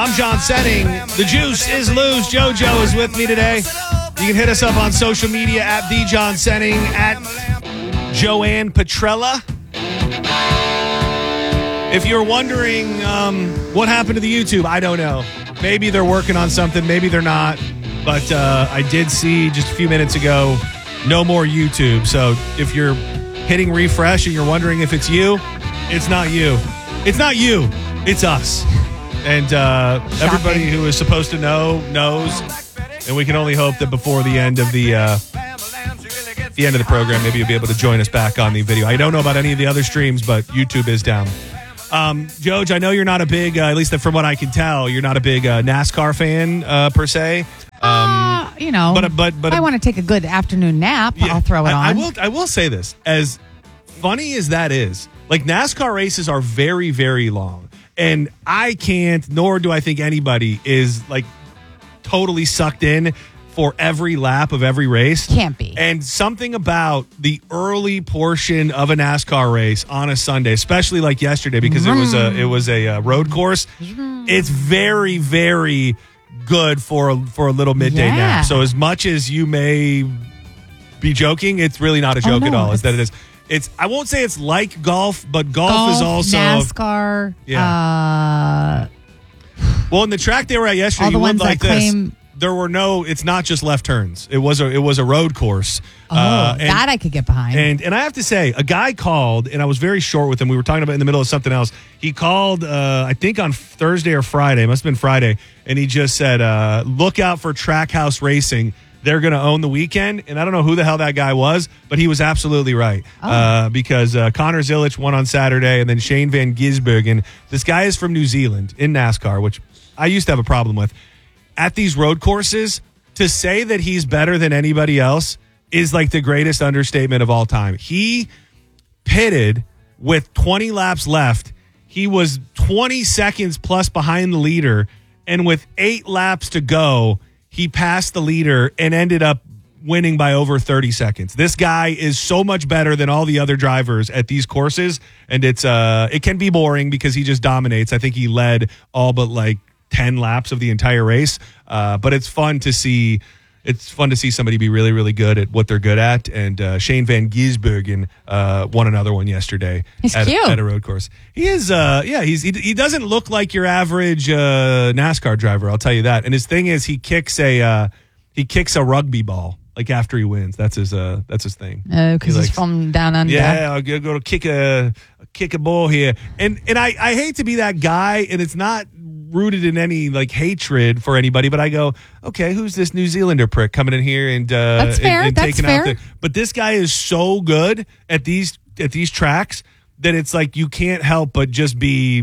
I'm John Senning. The juice is loose. JoJo is with me today. You can hit us up on social media at @TheJohnSenning, at Joanne Petrella. If you're wondering what happened to the YouTube, I don't know. Maybe they're working on something. Maybe they're not. But I did see just a few minutes ago, no more YouTube. So if you're hitting refresh and you're wondering if it's you, it's not you. It's not you. It's us. And everybody who is supposed to know knows. And we can only hope that before the end of the program, maybe you'll be able to join us back on the video. I don't know about any of the other streams, but YouTube is down. Joj, I know you're not a big, at least from what I can tell, you're not a big NASCAR fan per se. But I want to take a good afternoon nap. Yeah, I'll throw it on. I will say this, as funny as that is, like NASCAR races are very, very long, and I can't, nor do I think anybody is like totally sucked in for every lap of every race. Can't be. And something about the early portion of a NASCAR race on a Sunday, especially like yesterday, because it was a road course. It's very, very good for a little midday nap. So as much as you may be joking, it's really not a joke at all. Is that it is. It's, I won't say it's like golf, but golf is also NASCAR. Yeah. Well, in the track they were at yesterday, you went like this. There were it's not just left turns. It was a road course. That I could get behind. And I have to say, a guy called, and I was very short with him. We were talking about in the middle of something else. He called, I think on Thursday or Friday. It must have been Friday. And he just said, look out for Trackhouse Racing. They're going to own the weekend. And I don't know who the hell that guy was, but he was absolutely right. Because Connor Zilic won on Saturday, and then Shane Van Gisbergen. This guy is from New Zealand in NASCAR, which I used to have a problem with. At these road courses, to say that he's better than anybody else is like the greatest understatement of all time. He pitted with 20 laps left. He was 20 seconds plus behind the leader, and with 8 laps to go, he passed the leader and ended up winning by over 30 seconds. This guy is so much better than all the other drivers at these courses, and it can be boring because he just dominates. I think he led all but like 10 laps of the entire race, but it's fun to see. It's fun to see somebody be really, really good at what they're good at. And Shane Van Gisbergen won another one yesterday. He's cute. At a road course. He is. He doesn't look like your average NASCAR driver. I'll tell you that. And his thing is he kicks a rugby ball like after he wins. That's his thing. Because he's from down under. Yeah, I'll go to kick a ball here. And I hate to be that guy, and it's not rooted in any like hatred for anybody, but I go, okay, who's this New Zealander prick coming in here and that's fair. And that's taking fair. out but this guy is so good at these tracks that it's like you can't help but just be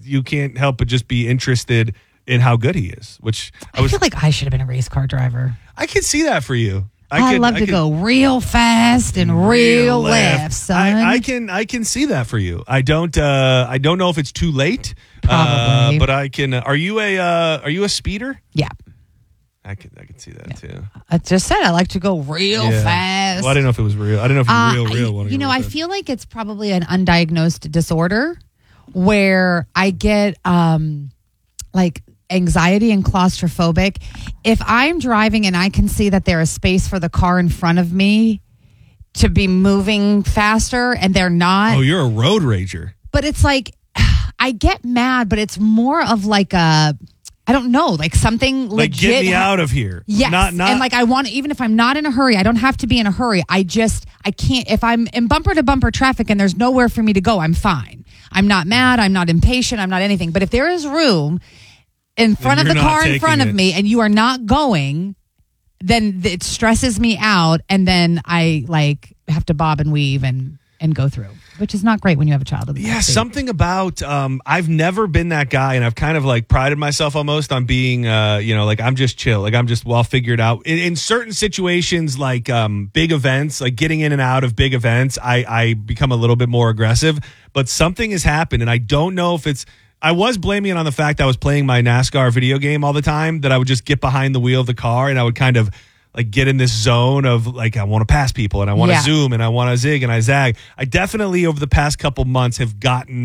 interested in how good he is, which I feel like I should have been a race car driver. I could see that for you. I love to go real fast and real left, son. I can see that for you. I don't know if it's too late. Probably. But I can. Are you a speeder? Yeah. I can see that too. I just said I like to go real fast. Well, I didn't know if it was real. I didn't know if it was real. I feel like it's probably an undiagnosed disorder where I get like anxiety and claustrophobic. If I'm driving and I can see that there is space for the car in front of me to be moving faster and they're not. Oh, you're a road rager. But it's like, I get mad, but it's more of like I don't know, like something like legit. Get me out of here. Yes. Not. And like I want, even if I'm not in a hurry, I don't have to be in a hurry. I can't, if I'm in bumper to bumper traffic and there's nowhere for me to go, I'm fine. I'm not mad. I'm not impatient. I'm not anything. But if there is room in front of the car in front of me and you are not going, then it stresses me out. And then I like have to bob and weave and go through, which is not great when you have a child. Yeah, something about, I've never been that guy, and I've kind of like prided myself almost on being, like I'm just chill. Like I'm just well figured out. In certain situations, like big events, like getting in and out of big events, I become a little bit more aggressive. But something has happened, and I don't know if it's, I was blaming it on the fact I was playing my NASCAR video game all the time, that I would just get behind the wheel of the car and I would kind of like get in this zone of like, I want to pass people and I want to zoom and I want to zig and I zag. I definitely over the past couple months have gotten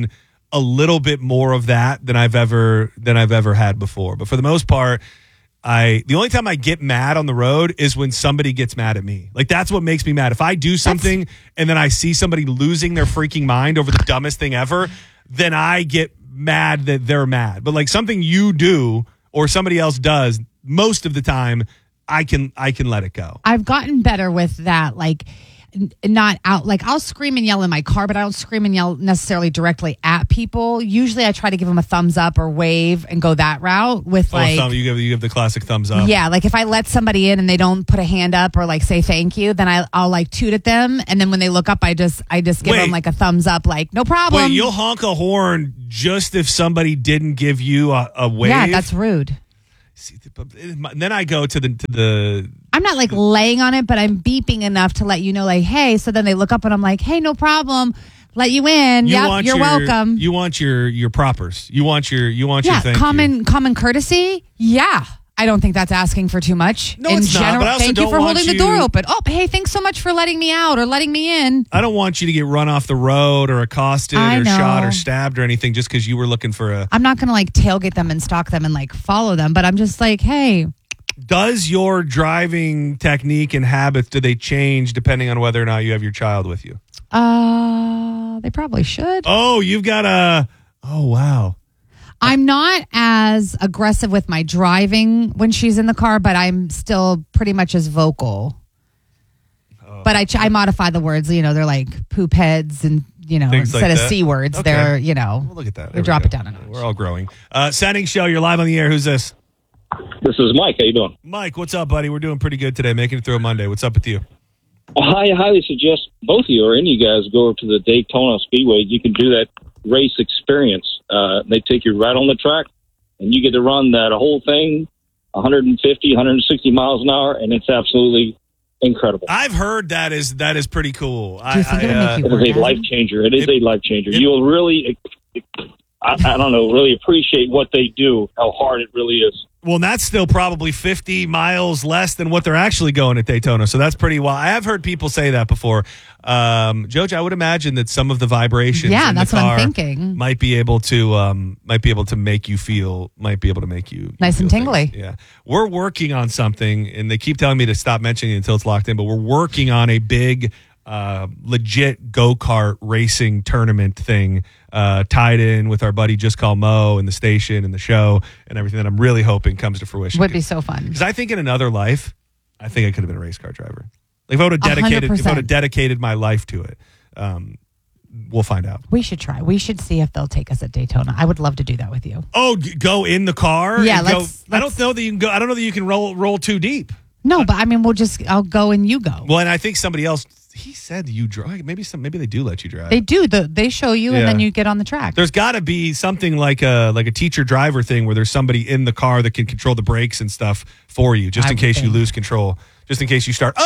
a little bit more of that than I've ever had before. But for the most part, the only time I get mad on the road is when somebody gets mad at me. Like, that's what makes me mad. If I do something and then I see somebody losing their freaking mind over the dumbest thing ever, then I get mad that they're mad. But like something you do or somebody else does, most of the time I can let it go. I've gotten better with that. Like, not out, like I'll scream and yell in my car, but I don't scream and yell necessarily directly at people. Usually I try to give them a thumbs up or wave and go that route with you give the classic thumbs up. Yeah, like if I let somebody in and they don't put a hand up or like say thank you, then I'll like toot at them, and then when they look up, I just give them like a thumbs up, like no problem. Wait, you'll honk a horn just if somebody didn't give you a wave? Yeah, that's rude. See, then I go to the. I'm not like laying on it, but I'm beeping enough to let you know, like, hey. So then they look up and I'm like, hey, no problem. Let you in. Yep, you're welcome. You want your propers. You want your thank common courtesy. Yeah. I don't think that's asking for too much. No, it's not. But I also thank you for holding the door open. Oh, hey, thanks so much for letting me out or letting me in. I don't want you to get run off the road or accosted or shot or stabbed or anything just because you were looking for a. I'm not going to like tailgate them and stalk them and like follow them, but I'm just like, hey. Does your driving technique and habits, do they change depending on whether or not you have your child with you? They probably should. Oh, you've got a. Oh, wow. I'm not as aggressive with my driving when she's in the car, but I'm still pretty much as vocal. Oh. But I modify the words. You know, they're like poop heads and, you know, things instead like of C words, okay. They're, you know, well, look at that. They drop it down a notch. We're all growing. Setting show, you're live on the air. Who's this? This is Mike. How you doing? Mike, what's up, buddy? We're doing pretty good today, making it through a Monday. What's up with you? I highly suggest both of you or any of you guys go over to the Daytona Speedway. You can do that race experience. They take you right on the track, and you get to run that whole thing 150, 160 miles an hour, and it's absolutely incredible. I've heard that is pretty cool. Do you think it'll make you it is a life changer. It is a life changer. You will really, I don't know, really appreciate what they do, how hard it really is. Well, and that's still probably 50 miles less than what they're actually going at Daytona. So that's pretty wild. I have heard people say that before. Jojo, I would imagine that some of the vibrations in that's the car what I'm thinking. might be able to make you feel nice and tingly. Yeah. We're working on something, and they keep telling me to stop mentioning it until it's locked in, but we're working on a big legit go-kart racing tournament thing tied in with our buddy Just Call Mo and the station and the show and everything that I'm really hoping comes to fruition. Would be so fun. Because I think in another life, I think I could have been a race car driver. Like if I would have dedicated my life to it. We'll find out. We should try. We should see if they'll take us at Daytona. I would love to do that with you. Oh, go in the car? Yeah, I don't know that you can go. I don't know that you can roll too deep. No, but I mean, I'll go and you go. Well, and I think somebody else. He said you drive. Maybe they do let you drive. They do. They show you, and then you get on the track. There's got to be something like a teacher driver thing where there's somebody in the car that can control the brakes and stuff for you, just in case you lose control, just in case you start.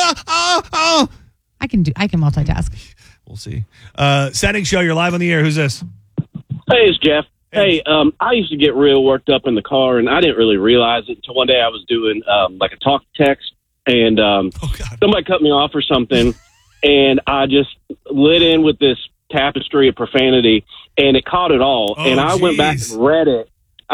I can multitask. We'll see. Setting show. You're live on the air. Who's this? Hey, it's Jeff. Hey, I used to get real worked up in the car, and I didn't really realize it until one day I was doing like a talk text, and somebody cut me off or something. And I just lit in with this tapestry of profanity, and it caught it all. And I went back and read it.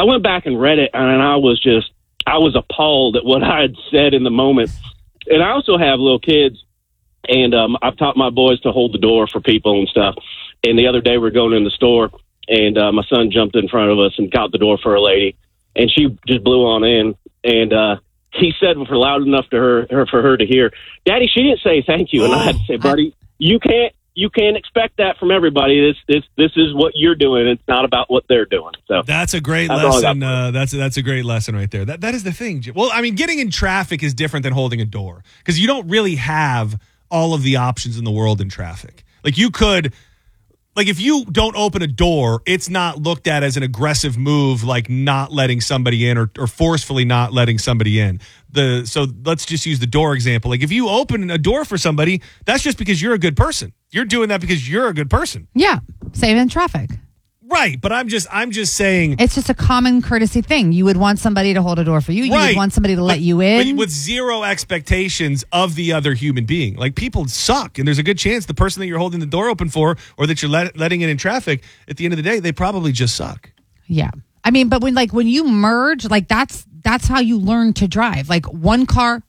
And I was appalled at what I had said in the moment. And I also have little kids, and I've taught my boys to hold the door for people and stuff. And the other day we were going in the store, and my son jumped in front of us and got the door for a lady, and she just blew on in. And he said for loud enough for her to hear, "Daddy, she didn't say thank you." And I had to say, "Buddy, you can't expect that from everybody. This is what you're doing. It's not about what they're doing." So that's a great lesson. That's a great lesson right there. That is the thing. Well, I mean, getting in traffic is different than holding a door because you don't really have all of the options in the world in traffic. Like you could. Like if you don't open a door, it's not looked at as an aggressive move, like not letting somebody in or forcefully not letting somebody in. So let's just use the door example. Like if you open a door for somebody, that's just because you're a good person. You're doing that because you're a good person. Yeah, saving traffic. Right, but I'm just saying. It's just a common courtesy thing. You would want somebody to hold a door for you. You would want somebody to let you in. But with zero expectations of the other human being. Like, people suck, and there's a good chance the person that you're holding the door open for or that you're letting in traffic, at the end of the day, they probably just suck. Yeah. I mean, but when you merge, like that's how you learn to drive. Like one car.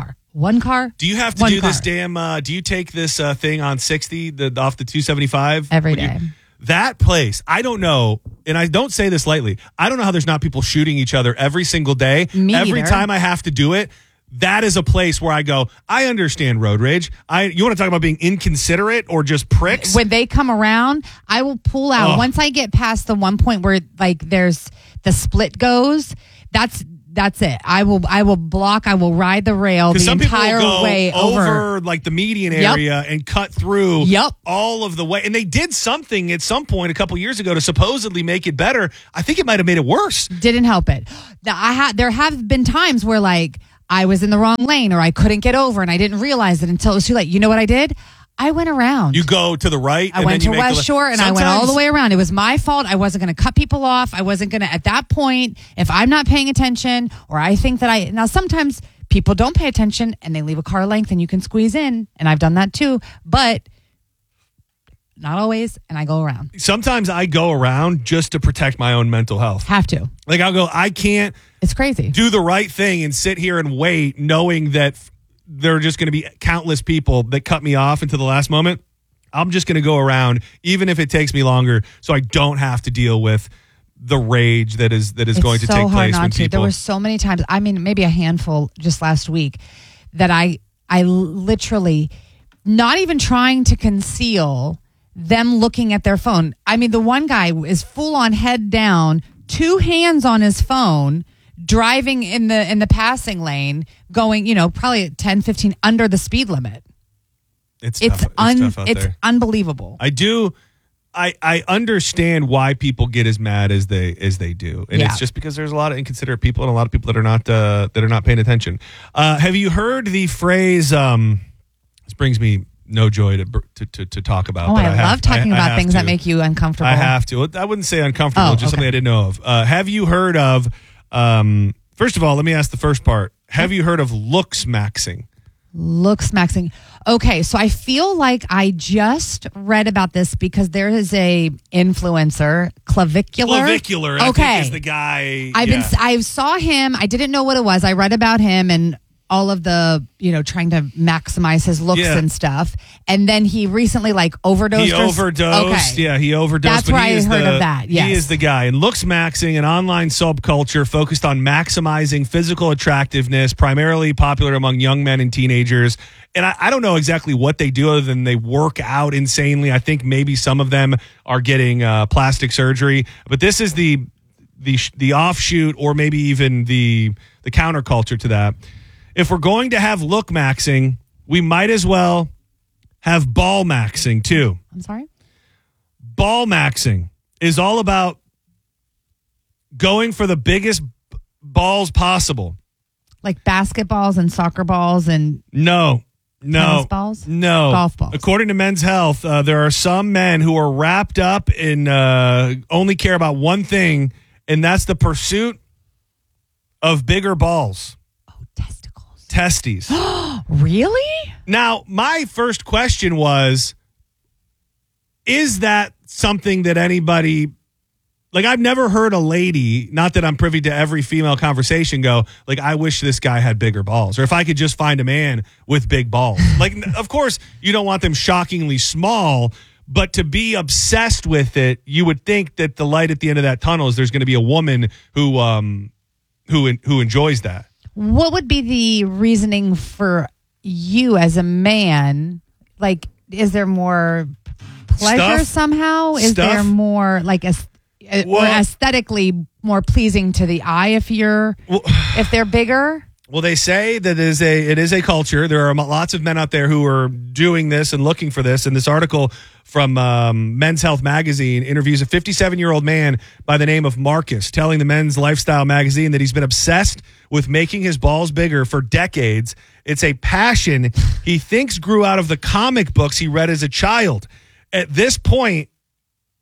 Do you have to do this damn, do you take this thing on 60 off the 275? Every day. That place, I don't know, and I don't say this lightly, I don't know how there's not people shooting each other every single day. Every time I have to do it, that is a place where I go, I understand road rage. You want to talk about being inconsiderate or just pricks? When they come around, I will pull out. Once I get past the one point where like there's the split goes, that's it. I will block. I will ride the rail the entire way over like the median area and cut through all of the way. And they did something at some point a couple years ago to supposedly make it better. I think it might have made it worse. Didn't help it. There have been times where like I was in the wrong lane or I couldn't get over and I didn't realize it until it was too late. You know what I did? I went around. You go to the right. I went to West Shore and I went all the way around. It was my fault. I wasn't going to cut people off. I wasn't going to, at that point, if I'm not paying attention or I think that now sometimes people don't pay attention and they leave a car length and you can squeeze in. And I've done that too, but not always. And I go around. Sometimes I go around just to protect my own mental health. Have to. Like I can't. It's crazy. Do the right thing and sit here and wait knowing that there are just going to be countless people that cut me off into the last moment. I'm just going to go around, even if it takes me longer, so I don't have to deal with the rage that is going to take place when people. There were so many times, I mean, maybe a handful just last week, that I literally, not even trying to conceal them looking at their phone. I mean, the one guy is full on head down, 2 hands on his phone, driving in the passing lane, going, probably at 10, 15 under the speed limit. It's tough out there. Unbelievable. I understand why people get as mad as they do, and it's just because there's a lot of inconsiderate people and a lot of people that are not paying attention. Have you heard the phrase? This brings me no joy to talk about. Oh, I love talking about things that make you uncomfortable. I have to. I wouldn't say uncomfortable. Just something I didn't know of. Have you heard of? First of all, let me ask the first part. Have you heard of looks maxing? Looks maxing. Okay, so I feel like I just read about this because there is a influencer, Clavicular. Okay. I think is the guy. I saw him. I didn't know what it was. I read about him and all of the, trying to maximize his looks and stuff. And then he recently overdosed. He overdosed. Okay. Yeah, he overdosed. That's where I heard of that. Yes. He is the guy. And looks maxing, an online subculture focused on maximizing physical attractiveness, primarily popular among young men and teenagers. And I don't know exactly what they do other than they work out insanely. I think maybe some of them are getting plastic surgery. But this is the offshoot, or maybe even the counterculture to that. If we're going to have look maxing, we might as well have ball maxing too. I'm sorry? Ball maxing is all about going for the biggest balls possible. Like basketballs and soccer balls and tennis balls? No. Golf balls. According to Men's Health, there are some men who are wrapped up in only care about one thing, and that's the pursuit of bigger balls. Testes. Really? Now, my first question was, is that something that anybody, I've never heard a lady, not that I'm privy to every female conversation, go, I wish this guy had bigger balls, or if I could just find a man with big balls. Of course, you don't want them shockingly small, but to be obsessed with it, you would think that the light at the end of that tunnel is there's going to be a woman who enjoys that. What would be the reasoning for you as a man? Is there more pleasure somehow? Is there more or aesthetically more pleasing to the eye if they're bigger? Well, they say that it is a culture. There are lots of men out there who are doing this and looking for this. And this article from Men's Health magazine interviews a 57-year-old man by the name of Marcus, telling the Men's Lifestyle magazine that he's been obsessed with making his balls bigger for decades. It's a passion he thinks grew out of the comic books he read as a child. At this point,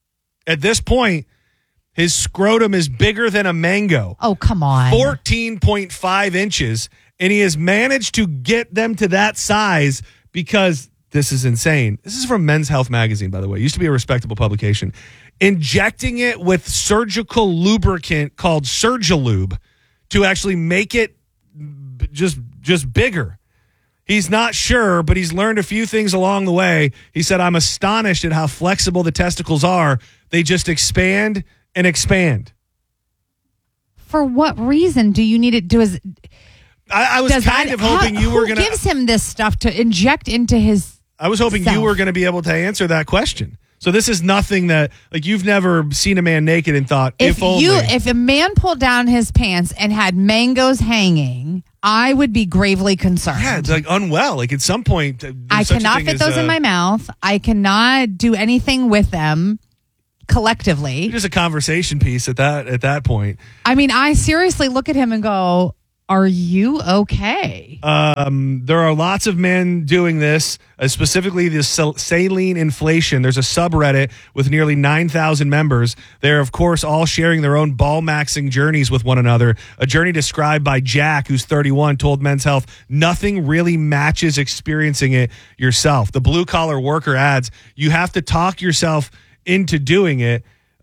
At this point, his scrotum is bigger than a mango. Oh, come on. 14.5 inches. And he has managed to get them to that size because this is insane. This is from Men's Health magazine, by the way. It used to be a respectable publication. Injecting it with surgical lubricant called Surgilube to actually make it just bigger. He's not sure, but he's learned a few things along the way. He said, I'm astonished at how flexible the testicles are. They just expand and expand. For what reason do you need it? I was kind of hoping you were going to... Who gives him this stuff to inject into his... I was hoping you were going to be able to answer that question. So this is nothing that, like, you've never seen a man naked and thought, if only. If a man pulled down his pants and had mangoes hanging, I would be gravely concerned. Yeah, it's like unwell. Like at some point, I cannot fit those in my mouth. I cannot do anything with them collectively. Just a conversation piece at that point. I mean, I seriously look at him and go, are you okay? There are lots of men doing this, specifically the saline inflation. There's a subreddit with nearly 9,000 members. They're, of course, all sharing their own ball-maxing journeys with one another. A journey described by Jack, who's 31, told Men's Health, nothing really matches experiencing it yourself. The blue-collar worker adds, you have to talk yourself into doing it.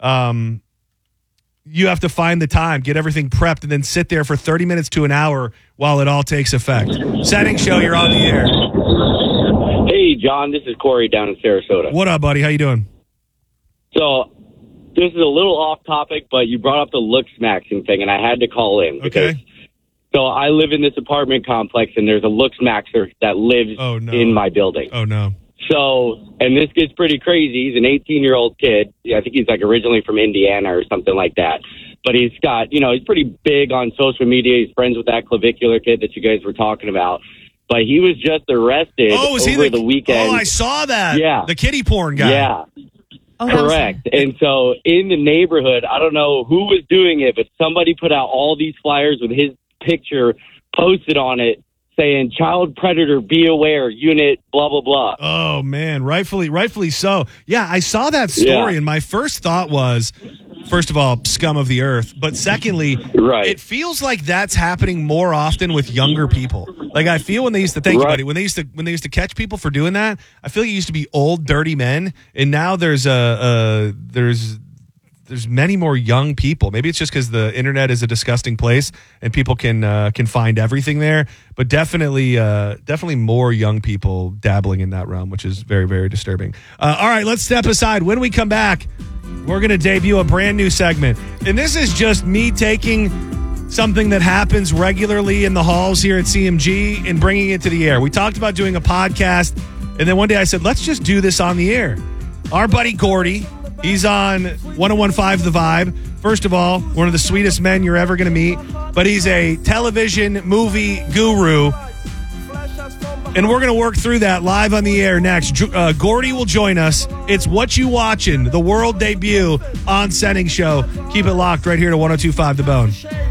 You have to find the time, get everything prepped, and then sit there for 30 minutes to an hour while it all takes effect. Setting Show, you're on the air. Hey, John, this is Corey down in Sarasota. What up, buddy? How you doing? So this is a little off topic, but you brought up the looks maxing thing, and I had to call in. Because, so I live in this apartment complex, and there's a looks maxer that lives in my building. Oh, no. So, and this gets pretty crazy. He's an 18-year-old kid. I think he's like originally from Indiana or something like that. But he's got, he's pretty big on social media. He's friends with that clavicular kid that you guys were talking about. But he was just arrested over the weekend. Oh, I saw that. Yeah. The kiddie porn guy. Yeah. Oh, correct. And so in the neighborhood, I don't know who was doing it, but somebody put out all these flyers with his picture posted on it, saying child predator, be aware, unit, blah, blah, blah. Oh, man. Rightfully so. Yeah, I saw that story, and my first thought was, first of all, scum of the earth. But secondly, it feels like that's happening more often with younger people. Like I feel when they used to when they used to catch people for doing that, I feel like it used to be old, dirty men, and now there's many more young people. Maybe it's just because the internet is a disgusting place and people can find everything there. But definitely more young people dabbling in that realm, which is very, very disturbing. All right, let's step aside. When we come back, we're going to debut a brand new segment. And this is just me taking something that happens regularly in the halls here at CMG and bringing it to the air. We talked about doing a podcast, and then one day I said, let's just do this on the air. Our buddy Gordy, he's on 101.5 The Vibe. First of all, one of the sweetest men you're ever going to meet, but he's a television movie guru. And we're going to work through that live on the air next. Gordy will join us. It's What You Watchin', the world debut on Setting Show. Keep it locked right here to 102.5 The Bone.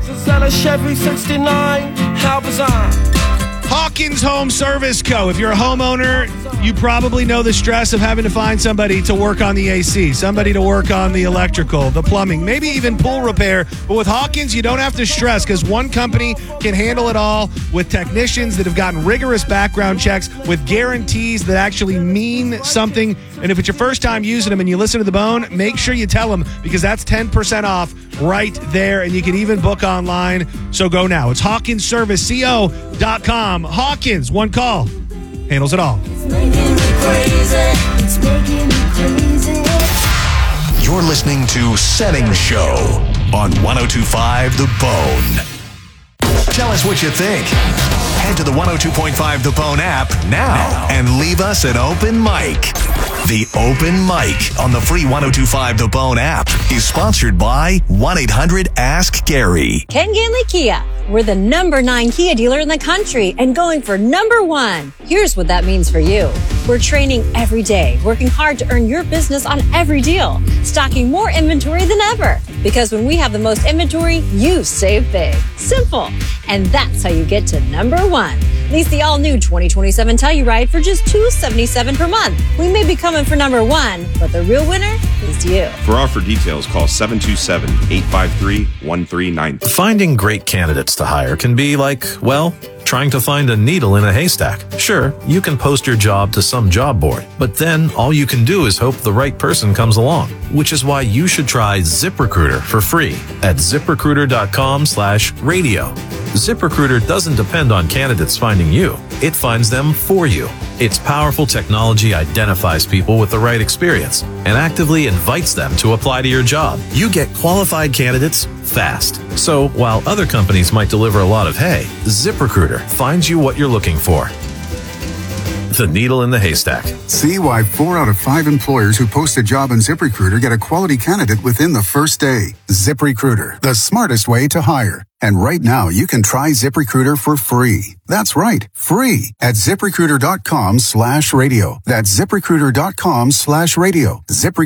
Hawkins Home Service Co. If you're a homeowner, you probably know the stress of having to find somebody to work on the AC, somebody to work on the electrical, the plumbing, maybe even pool repair. But with Hawkins, you don't have to stress because one company can handle it all with technicians that have gotten rigorous background checks with guarantees that actually mean something. And if it's your first time using them and you listen to The Bone, make sure you tell them because that's 10% off right there. And you can even book online. So go now. It's HawkinsServiceCO.com. Hawkins, one call, handles it all. It's making me crazy. It's making me crazy. You're listening to Setting Show on 102.5 The Bone. Tell us what you think. Head to the 102.5 The Bone app now and leave us an open mic. The Open Mic on the free 102.5 The Bone app is sponsored by 1-800-ASK-GARY. Ken Ganley Kia. We're the #9 Kia dealer in the country and going for #1. Here's what that means for you. We're training every day, working hard to earn your business on every deal, stocking more inventory than ever. Because when we have the most inventory, you save big. Simple. And that's how you get to #1. Lease the all-new 2027 Telluride for just $277 per month. We may be coming for number one, but the real winner is you. For offer details, call 727-853-1390. Finding great candidates to hire can be like, well, trying to find a needle in a haystack. Sure, you can post your job to some job board, but then all you can do is hope the right person comes along, which is why you should try ZipRecruiter for free at ZipRecruiter.com/radio. ZipRecruiter doesn't depend on candidates finding you. It finds them for you. Its powerful technology identifies people with the right experience and actively invites them to apply to your job. You get qualified candidates fast. So while other companies might deliver a lot of hay, ZipRecruiter finds you what you're looking for. The needle in the haystack. See why 4 out of 5 employers who post a job on ZipRecruiter get a quality candidate within the first day. ZipRecruiter, the smartest way to hire. And right now, you can try ZipRecruiter for free. That's right, free at ZipRecruiter.com/radio. That's ZipRecruiter.com/radio.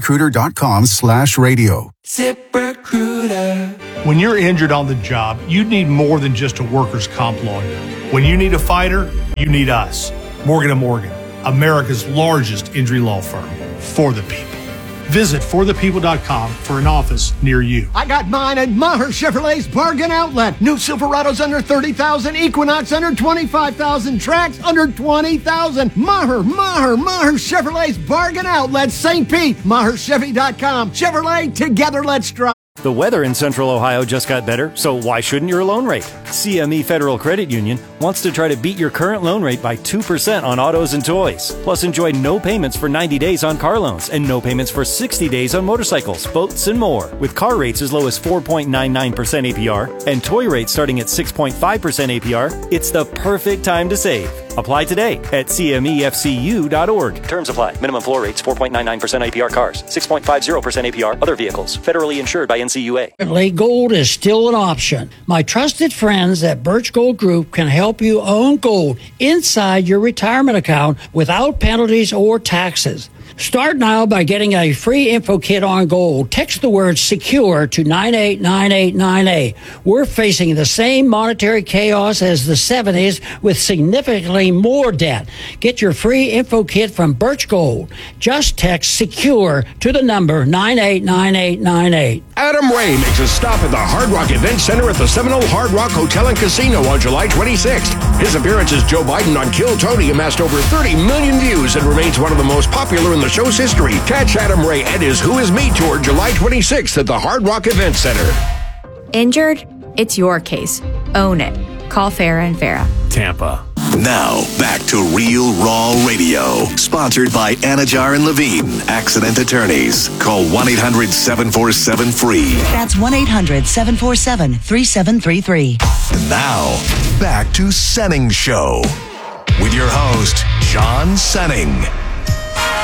ZipRecruiter.com/radio. ZipRecruiter. When you're injured on the job, you need more than just a workers' comp lawyer. When you need a fighter, you need us. Morgan & Morgan, America's largest injury law firm, for the people. Visit forthepeople.com for an office near you. I got mine at Maher Chevrolet's Bargain Outlet. New Silverados under $30,000, Equinox under $25,000, Trax under $20,000. Maher Chevrolet's Bargain Outlet, St. Pete. MaherChevy.com. Chevrolet, together let's drive. The weather in Central Ohio just got better, so why shouldn't your loan rate? CME Federal Credit Union wants to try to beat your current loan rate by 2% on autos and toys. Plus, enjoy no payments for 90 days on car loans and no payments for 60 days on motorcycles, boats, and more. With car rates as low as 4.99% APR and toy rates starting at 6.5% APR, it's the perfect time to save. Apply today at CMEFCU.org. Terms apply. Minimum floor rates 4.99% APR cars, 6.50% APR other vehicles. Federally insured by NCUA. Gold is still an option. My trusted friends at Birch Gold Group can help you own gold inside your retirement account without penalties or taxes. Start now by getting a free info kit on gold. Text the word SECURE to 989898. We're facing the same monetary chaos as the 70s with significantly more debt. Get your free info kit from Birch Gold. Just text SECURE to the number 989898. Adam Ray makes a stop at the Hard Rock Event Center at the Seminole Hard Rock Hotel and Casino on July 26th. His appearance as Joe Biden on Kill Tony amassed over 30 million views and remains one of the most popular in the show's history. Catch Adam Ray and his Who Is Me tour July 26th at the Hard Rock Event Center. Injured? It's your case. Own it. Call Farah & Farah. Tampa. Now, back to Real Raw Radio. Sponsored by Anajar and Levine, Accident Attorneys. Call 1-800-747-FREE. That's 1-800-747-3733. Now, back to Senning Show. With your host, John Senning.